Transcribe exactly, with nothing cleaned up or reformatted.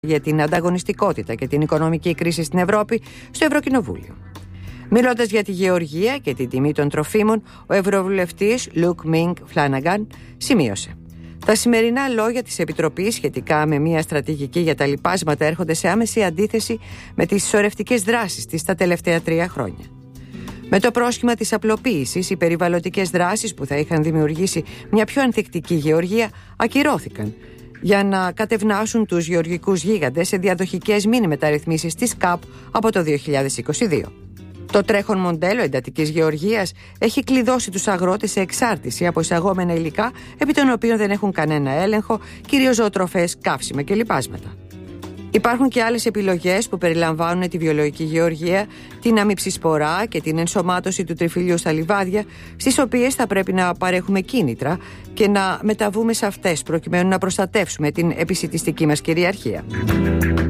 για την ανταγωνιστικότητα και την οικονομική κρίση στην Ευρώπη στο Ευρωκοινοβούλιο. Μιλώντας για τη γεωργία και την τιμή των τροφίμων, ο Ευρωβουλευτής Λουκ Μινγκ Φλάναγκαν σημείωσε: τα σημερινά λόγια της Επιτροπής σχετικά με μια στρατηγική για τα λοιπάσματα έρχονται σε άμεση αντίθεση με τις σωρευτικές δράσεις της τα τελευταία τρία χρόνια. Με το πρόσχημα της απλοποίησης, οι περιβαλλοντικές δράσεις που θα είχαν δημιουργήσει μια πιο ανθεκτική γεωργία ακυρώθηκαν για να κατευνάσουν τους γεωργικούς γίγαντες σε διαδοχικές μίνι μεταρρυθμίσεις της ΚΑΠ από το δύο χιλιάδες είκοσι δύο. Το τρέχον μοντέλο εντατικής γεωργίας έχει κλειδώσει τους αγρότες σε εξάρτηση από εισαγόμενα υλικά επί των οποίων δεν έχουν κανένα έλεγχο, κυρίως ζωοτροφές, καύσιμα και λοιπάσματα. Υπάρχουν και άλλες επιλογές που περιλαμβάνουν τη βιολογική γεωργία, την αμυψισπορά και την ενσωμάτωση του τριφυλιού στα λιβάδια, στις οποίες θα πρέπει να παρέχουμε κίνητρα και να μεταβούμε σε αυτές προκειμένου να προστατεύσουμε την επισιτιστική μας κυριαρχία.